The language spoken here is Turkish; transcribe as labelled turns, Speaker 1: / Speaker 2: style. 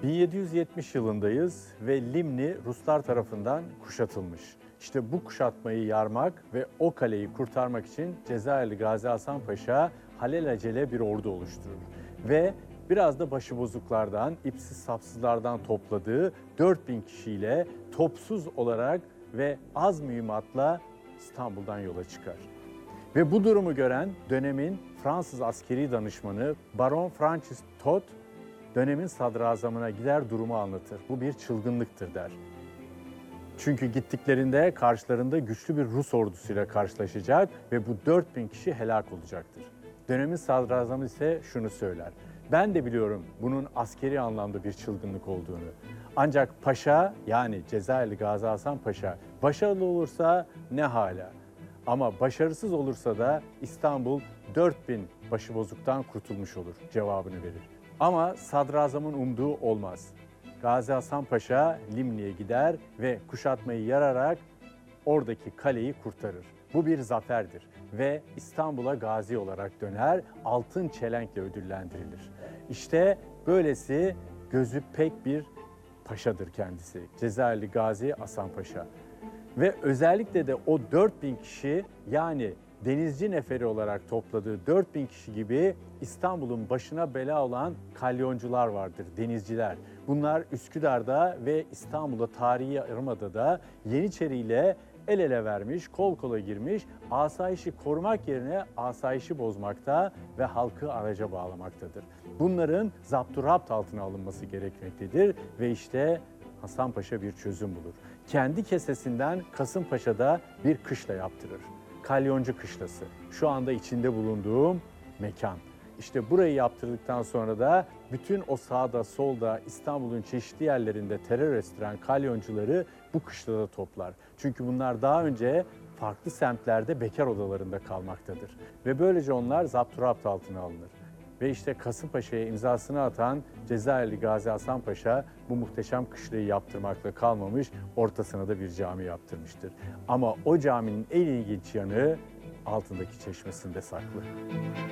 Speaker 1: 1770 yılındayız ve Limni Ruslar tarafından kuşatılmış. İşte bu kuşatmayı yarmak ve o kaleyi kurtarmak için Cezayirli Gazi Hasan Paşa alelacele bir ordu oluşturur. Ve biraz da başıbozuklardan, ipsiz sapsızlardan topladığı 4000 kişiyle topsuz olarak ve az mühimmatla İstanbul'dan yola çıkar. Ve bu durumu gören dönemin Fransız askeri danışmanı Baron Francis Tot, dönemin sadrazamına gider durumu anlatır. Bu bir çılgınlıktır der. Çünkü gittiklerinde karşılarında güçlü bir Rus ordusuyla karşılaşacak ve bu 4000 kişi helak olacaktır. Dönemin sadrazamı ise şunu söyler. Ben de biliyorum bunun askeri anlamda bir çılgınlık olduğunu. Ancak paşa, yani Cezayirli Gazi Hasan Paşa başarılı olursa ne hala. Ama başarısız olursa da İstanbul 4000 başıbozuktan kurtulmuş olur cevabını verir. Ama sadrazamın umduğu olmaz. Gazi Hasan Paşa Limni'ye gider ve kuşatmayı yararak oradaki kaleyi kurtarır. Bu bir zaferdir ve İstanbul'a gazi olarak döner, altın çelenkle ödüllendirilir. İşte böylesi gözü pek bir paşadır kendisi. Cezayirli Gazi Hasan Paşa. Ve özellikle de o 4000 kişi, yani denizci neferi olarak topladığı 4000 kişi gibi İstanbul'un başına bela olan kalyoncular vardır, denizciler. Bunlar Üsküdar'da ve İstanbul'da, tarihi Yarımada'da Yeniçeri ile el ele vermiş, kol kola girmiş, asayişi korumak yerine asayişi bozmakta ve halkı araca bağlamaktadır. Bunların zapturapt altına alınması gerekmektedir ve işte Hasan Paşa bir çözüm bulur. Kendi kesesinden Kasımpaşa'da bir kışla yaptırır. Kalyoncu Kışlası. Şu anda içinde bulunduğum mekan. İşte burayı yaptırdıktan sonra da bütün o sağda solda İstanbul'un çeşitli yerlerinde terör estiren kalyoncuları bu kışlada toplar. Çünkü bunlar daha önce farklı semtlerde bekar odalarında kalmaktadır. Ve böylece onlar zapturapt altına alınır. Ve işte Kasımpaşa'ya imzasını atan Cezayirli Gazi Hasan Paşa bu muhteşem kışlayı yaptırmakla kalmamış, ortasına da bir cami yaptırmıştır. Ama o caminin en ilginç yanı altındaki çeşmesinde saklı.